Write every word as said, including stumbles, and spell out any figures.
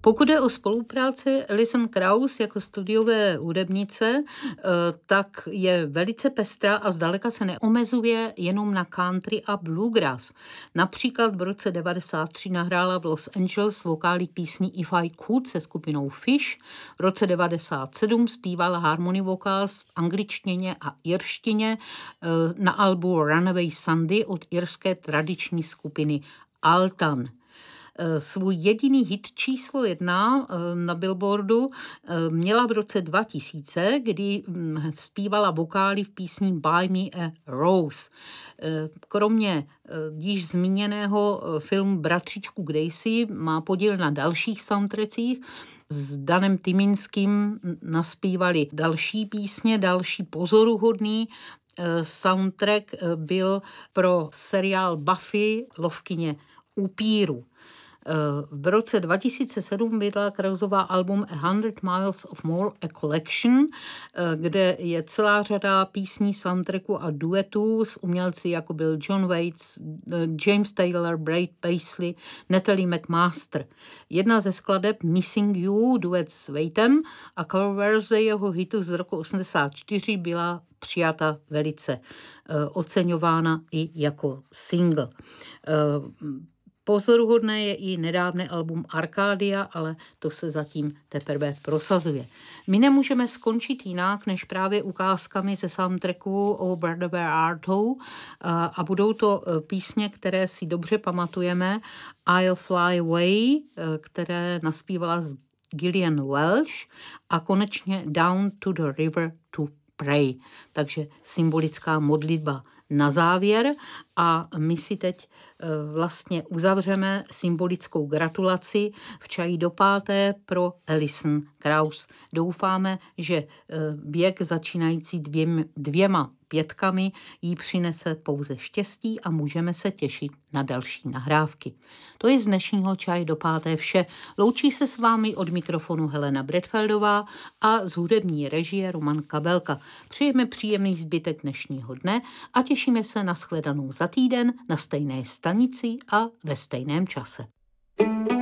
Pokud je o spolupráci Alison Krauss jako studiové hudebnice, tak je velice pestrá a zdaleka se neomezuje jenom na country a bluegrass. Například v roce devadesát tři nahrála v Los Angeles vokály písní If I Could se skupinou Fish. V roce devadesát sedm zpívala harmony vocals v angličtině a irštině na albu Runaway Sunday od irské tradiční skupiny Altan. Svůj jediný hit číslo jedna na Billboardu měla v roce dva tisíce, kdy zpívala vokály v písni Buy Me a Rose. Kromě již zmíněného filmu Bratříčku Gracie má podíl na dalších soundtrackích. S Danem Tyminským naspívali další písně, další pozoruhodný soundtrack byl pro seriál Buffy lovkyně upíru. V roce dva tisíce sedm vydala Kraussová album A Hundred Miles of More, a Collection, kde je celá řada písní, soundtracku a duetů s umělci jako byl John Waits, James Taylor, Brad Paisley, Natalie McMaster. Jedna ze skladeb Missing You, duet s Waitem a cover verze jeho hitu z roku osmdesát čtyři byla přijata velice uh, oceňována i jako single. Uh, Pozoruhodné je i nedávné album Arcadia, ale to se zatím teprve prosazuje. My nemůžeme skončit jinak, než právě ukázkami ze soundtracku O Brother Where Art Thou a budou to písně, které si dobře pamatujeme. I'll Fly Away, které naspívala Gillian Welch a konečně Down to the River to Pray. Takže symbolická modlitba na závěr a my si teď vlastně uzavřeme symbolickou gratulaci v čaji do páté pro Alison Krauss. Doufáme, že věk začínající dvěm, dvěma pětkami jí přinese pouze štěstí a můžeme se těšit na další nahrávky. To je z dnešního čaje do páté vše. Loučí se s vámi od mikrofonu Helena Bredfeldová a z hudební režie Roman Kabelka. Přejeme příjemný zbytek dnešního dne a těšíme se na shledanou za týden na stejné stanici a ve stejném čase.